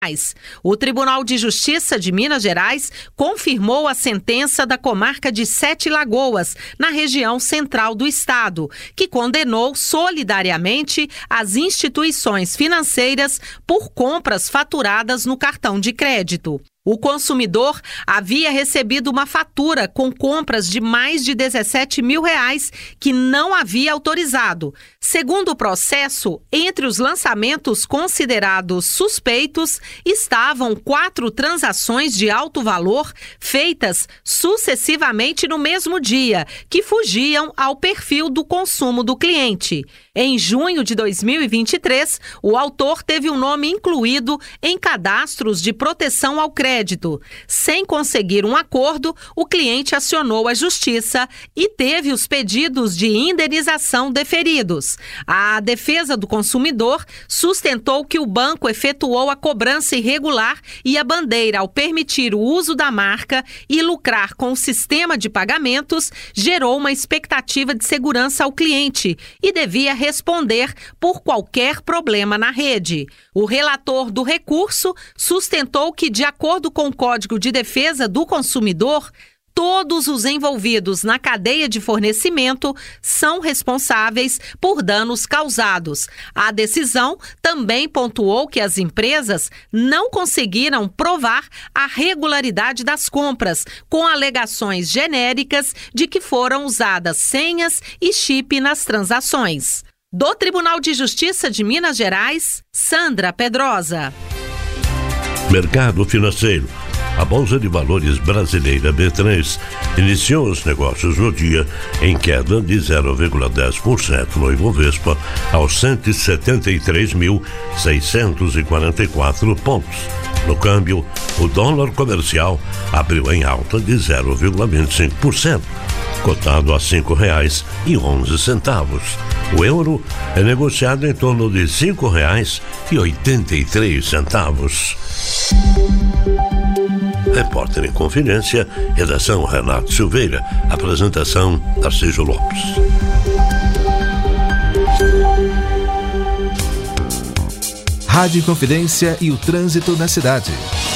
O Tribunal de Justiça de Minas Gerais confirmou a sentença da comarca de Sete Lagoas, na região central do estado, que condenou solidariamente as instituições financeiras por compras faturadas no cartão de crédito. O consumidor havia recebido uma fatura com compras de mais de R$17 mil que não havia autorizado. Segundo o processo, entre os lançamentos considerados suspeitos estavam 4 transações de alto valor feitas sucessivamente no mesmo dia, que fugiam ao perfil do consumo do cliente. Em junho de 2023, o autor teve um nome incluído em cadastros de proteção ao crédito. Sem conseguir um acordo, o cliente acionou a justiça e teve os pedidos de indenização deferidos. A defesa do consumidor sustentou que o banco efetuou a cobrança irregular e a bandeira, ao permitir o uso da marca e lucrar com o sistema de pagamentos, gerou uma expectativa de segurança ao cliente e devia responder por qualquer problema na rede. O relator do recurso sustentou que, de acordo com o Código de Defesa do Consumidor, todos os envolvidos na cadeia de fornecimento são responsáveis por danos causados. A decisão também pontuou que as empresas não conseguiram provar a regularidade das compras, com alegações genéricas de que foram usadas senhas e chip nas transações. Do Tribunal de Justiça de Minas Gerais, Sandra Pedrosa. Mercado financeiro. A Bolsa de Valores brasileira B3 iniciou os negócios no dia em queda de 0,10% no Ibovespa aos 173.644 pontos. No câmbio, o dólar comercial abriu em alta de 0,25%, cotado a R$ 5,11. O euro é negociado em torno de R$ 5,83. Repórter em Confidência, redação Renato Silveira, apresentação Tarcísio Lopes. Rádio Confidência e o trânsito na cidade.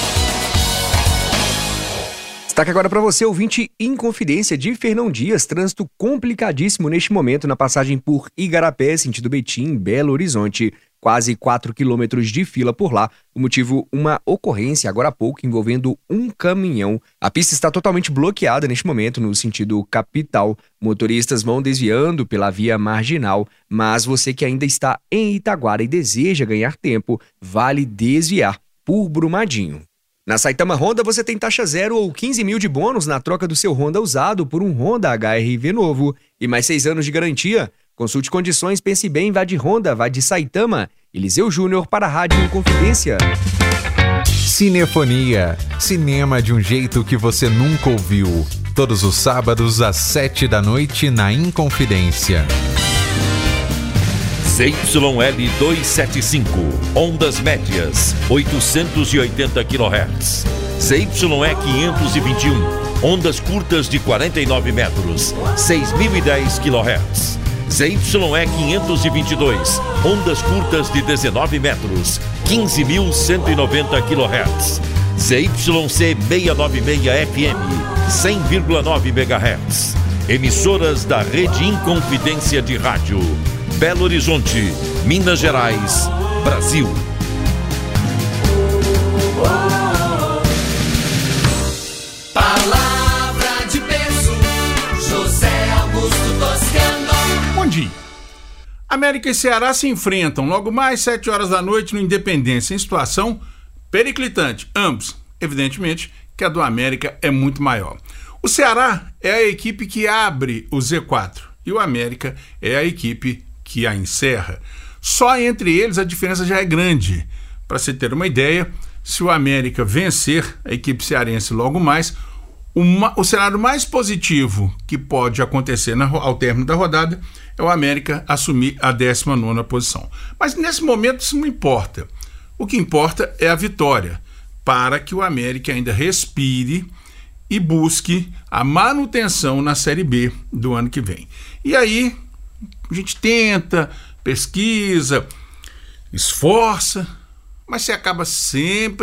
Destaque agora para você, ouvinte Inconfidência de Fernão Dias. Trânsito complicadíssimo neste momento na passagem por Igarapé, sentido Betim, Belo Horizonte. Quase 4 quilômetros de fila por lá. O motivo, uma ocorrência agora há pouco envolvendo um caminhão. A pista está totalmente bloqueada neste momento no sentido capital. Motoristas vão desviando pela via marginal, mas você que ainda está em Itaguara e deseja ganhar tempo, vale desviar por Brumadinho. Na Saitama Honda você tem taxa 0 ou 15 mil de bônus na troca do seu Honda usado por um Honda HR-V novo e mais 6 anos de garantia. Consulte condições, pense bem, vá de Honda, vá de Saitama. Eliseu Júnior para a Rádio Confidência. Cinefonia. Cinema de um jeito que você nunca ouviu. Todos os sábados às 7 da noite na Inconfidência. ZYL 275, ondas médias, 880 kHz. ZYE 521, ondas curtas de 49 metros, 6.010 kHz. ZYE 522, ondas curtas de 19 metros, 15.190 kHz. ZYC 696 FM, 100,9 MHz. Emissoras da Rede Inconfidência de Rádio. Belo Horizonte, Minas Gerais, Brasil. Palavra de peso, José Augusto Toscano. Bom dia. América e Ceará se enfrentam logo mais 7 horas da noite no Independência, em situação periclitante. Ambos, evidentemente, que a do América é muito maior. O Ceará é a equipe que abre o Z4 e o América é a equipe que a encerra. Só entre eles a diferença já é grande. Para você ter uma ideia, se o América vencer a equipe cearense logo mais, o cenário mais positivo que pode acontecer ao término da rodada é o América assumir a 19ª posição. Mas nesse momento isso não importa. O que importa é a vitória, para que o América ainda respire e busque a manutenção na Série B do ano que vem. E aí a gente tenta, pesquisa, esforça, mas você acaba sempre